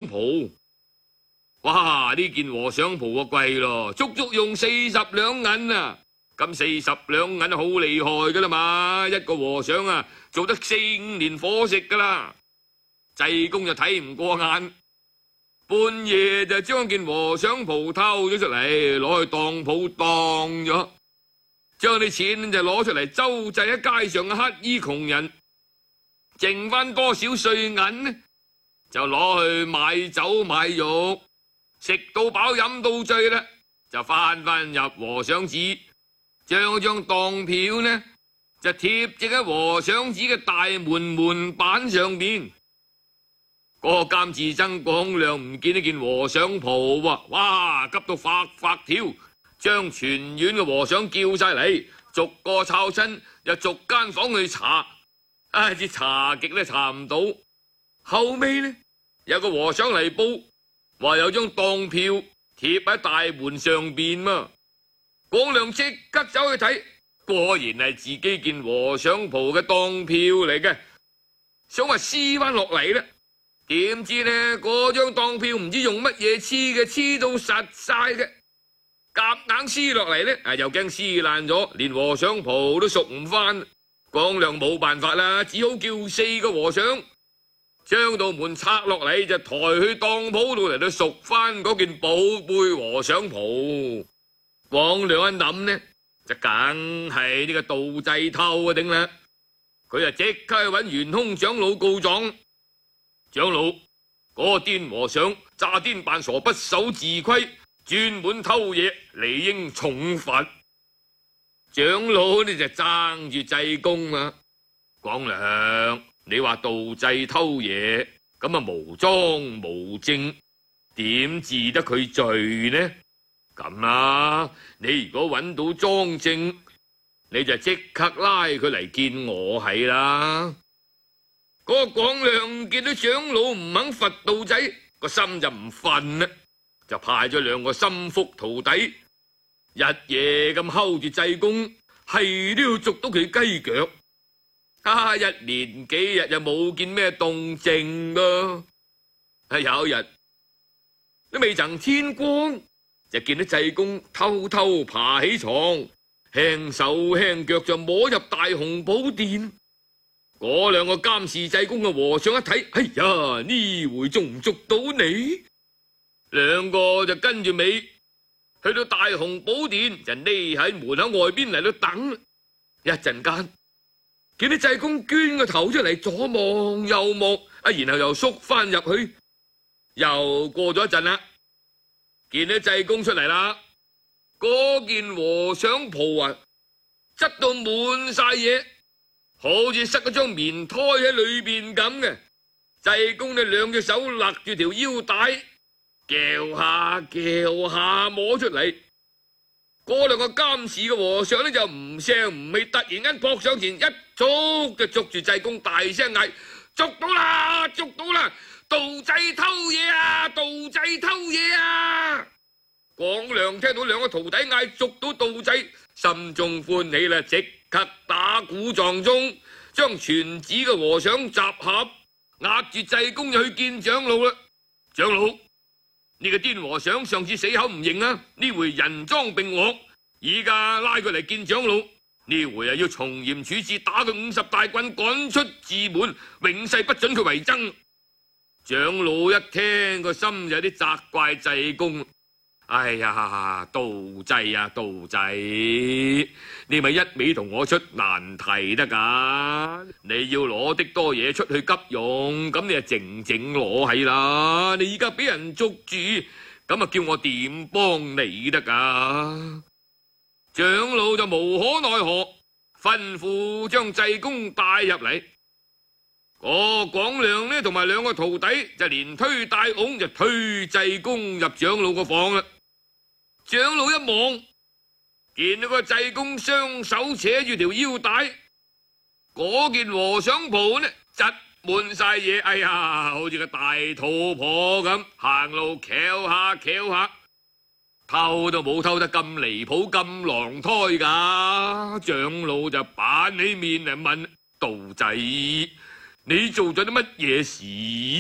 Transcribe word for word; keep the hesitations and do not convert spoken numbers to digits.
袍。哇！呢件和尚袍啊貴咯，足足用四十兩銀啊！咁四十兩銀好厲害噶啦嘛，一個和尚啊做得四五年伙食噶啦。濟公就睇唔過眼，半夜就將件和尚袍偷咗出嚟，攞去當鋪當咗，將啲錢就攞出嚟周濟喺街上嘅乞衣窮人，剩翻多少碎銀呢，就攞去買酒買肉，食到飽飲到醉啦，就翻翻入和尚寺，將嗰張當票呢就貼正喺和尚寺嘅大門門板上邊。嗰個監寺僧廣亮唔見呢件和尚袍喎，哇！急到發發跳，將全院嘅和尚叫晒嚟，逐個抄親，又逐間房去查，啊！只查極都查唔到。後尾呢，有個和尚嚟報，話有張當票貼喺大門上邊嘛。廣亮即刻走去睇，果然係自己件和尚袍嘅當票嚟嘅，想話撕翻落嚟呢，點知呢嗰張當票唔知用乜嘢黐嘅，黐到實晒嘅，夾硬撕落嚟呢，啊又驚撕爛咗，連和尚袍都贖唔翻。廣亮冇辦法啦，只好叫四個和尚將道門拆落嚟，就抬去當鋪度嚟到贖翻嗰件寶貝和尚袍。廣亮一諗呢，就梗係呢個盜祭偷啊頂啦！佢就即刻去揾元兇長老告狀。長老，嗰個癲和尚詐癲扮傻，不守自規，專門偷嘢，理應重罰。長老呢就爭住濟公啊！廣亮，你話盜祭偷嘢，咁啊無贓無證，點治得佢罪呢？咁啦，你如果揾到贓證，你就即刻拉佢嚟見我係啦。嗰個廣亮見到長老唔肯罰盜仔，個心就唔忿啦，就派咗兩個心腹徒弟，日夜咁睺住濟公，係都要捉到佢雞腳。啊！一連幾日又冇見咩動靜咯。係有一日都未曾天光，就見到濟公偷偷爬起床，輕手輕腳就摸入大雄寶殿。嗰兩個監視濟公嘅和尚一睇，哎呀，呢回捉唔捉到你？兩個就跟住尾去到大雄寶殿，就匿喺門口外邊嚟到等。一陣間見到濟公捐個頭出嚟，左望右望，啊，然後又縮翻入去。又過咗一陣啦，見到濟公出嚟啦，嗰件和尚袍啊，執到滿晒嘢，好似塞咗張棉胎喺裏邊咁嘅。濟公呢兩隻手勒住條腰帶，撬下撬下摸出嚟。嗰兩個監視嘅和尚呢就唔聲唔氣，突然間撲上前，一捉就捉住濟公，大聲嗌：捉到啦！捉到啦！盜祭偷嘢啊！盜祭偷嘢啊！廣亮聽到兩個徒弟嗌捉到盜祭，心中歡喜啦，即刻打鼓撞鐘，將全寺嘅和尚集合，壓住濟公就去見長老啦。長老，呢個癲和尚上次死口唔認啊，呢回人贓並獲，而家拉佢嚟見長老，呢回啊要從嚴處置，打佢五十大棍，趕出寺門，永世不准佢為僧。長老一聽個心有啲責怪濟公，哎呀，盜祭啊盜祭，你咪一味同我出難題得噶？你要攞的多嘢出去急用，咁你就靜靜攞係啦。你而家俾人捉住，咁啊叫我點幫你得噶？長老就無可奈何，吩咐將濟公帶入嚟。個廣亮呢同埋兩個徒弟就連推帶拱就推濟公入長老個房啦。長老一望，見到個濟公雙手扯住條腰帶，嗰件和尚袍呢窒滿晒嘢，哎呀，好似個大肚婆咁，行路翹下翹下，偷都冇偷得咁離譜咁狼胎噶。長老就板起面嚟問：盜祭，你做咗啲乜嘢事？